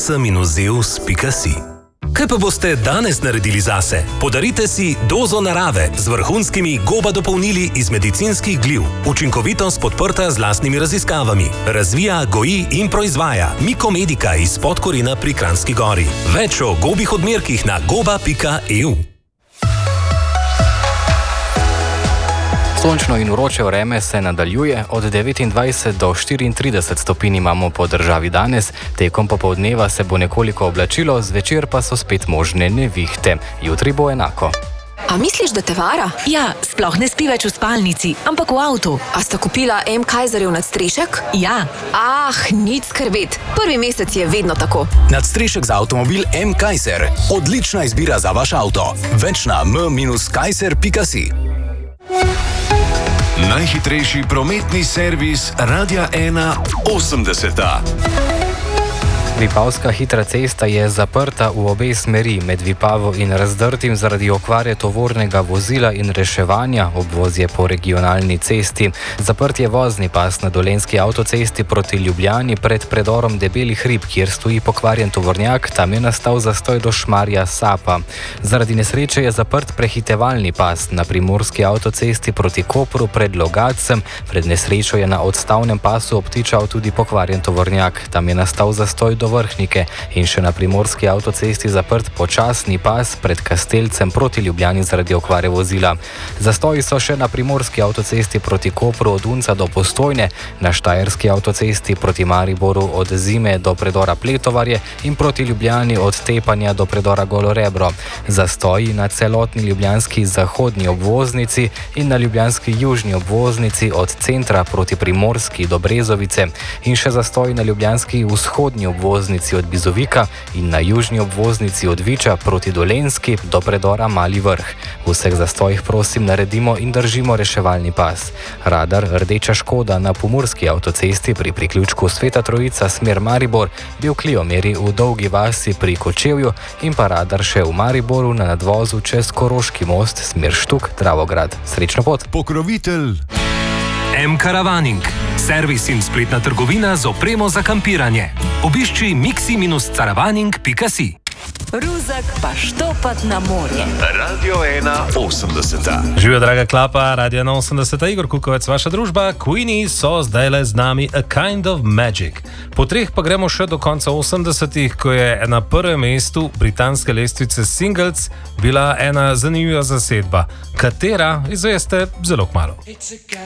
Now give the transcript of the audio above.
ms-zeus.si. Kaj pa boste danes naredili zase? Podarite si dozo narave z vrhunskimi goba dopolnili iz medicinskih gliv. Učinkovitost podprta z lastnimi raziskavami. Razvija, goji in proizvaja Mikomedika iz Podkorina pri Kranjski Gori. Več o gobih odmerkih na goba.eu. Sončno in vroče vreme se nadaljuje, od 29 do 34 stopinj imamo po državi danes, tekom popoldneva se bo nekoliko oblačilo, zvečer pa so spet možne nevihte. Jutri bo enako. A misliš, da te vara? Ja, sploh ne spi več v spalnici, ampak v avtu. A sta kupila M. Kaiserjev nadstrešek? Ja. Nič skrbeti. Prvi mesec je vedno tako. Nadstrešek za avtomobil M. Kaiser. Odlična izbira za vaš avto. Več na m-kaiser.si. Najhitrejši prometni servis Radia 1 80. Vipavska hitra cesta je zaprta v obe smeri, med Vipavo in Razdrtim zaradi okvare tovornega vozila in reševanja, obvoz je po regionalni cesti. Zaprt je vozni pas na Dolenjski avtocesti proti Ljubljani pred predorom Debeli hrib, kjer stoji pokvarjen tovornjak, tam je nastal zastoj do Šmarja Sapa. Zaradi nesreče je zaprt prehitevalni pas na Primorski avtocesti proti Kopru pred Logacem, pred nesrečo je na odstavnem pasu obtičal tudi pokvarjen tovornjak, tam je nastal zastoj do Vrhnike in še na Primorski avtocesti zaprt počasni pas pred Kastelcem proti Ljubljani zaradi okvare vozila. Zastoji so še na Primorski avtocesti proti Kopru od Unca do Postojne, na Štajerski avtocesti proti Mariboru od Zime do predora Pletovarje in proti Ljubljani od Tepanja do predora Golorebro. Zastoji na celotni ljubljanski zahodni obvoznici in na ljubljanski južni obvoznici od centra proti Primorski do Brezovice in še zastoji na ljubljanski vzhodni obvoznici od Bizovika in na južni obvoznici od Viča proti Dolenjski do predora Mali Vrh. V vseh zastojih prosim naredimo in držimo reševalni pas. Radar rdeča škoda na Pomurski avtocesti pri priključku Sveta Trojica smer Maribor, biokliomerji v Dolgi vasi pri Kočevju in pa radar še v Mariboru na nadvozu čez Koroški most smer Štuk Dravograd. Srečno pot! Pokrovitelj M-Caravaning. Servis in spletna trgovina z opremo za kampiranje. Obišči mixi-caravaning.si. Ruzak pa štopat na morje. Radio 1 80. Živijo, draga klapa, Radio 1 80, Igor Kukovec, vaša družba. Queenie so zdajle z nami A Kind of Magic. Po treh pa gremo še do konca 80-ih, ko je na prvem mestu britanske lestvice Singles bila ena zanimiva zasedba, katera izveste zelo kmalu.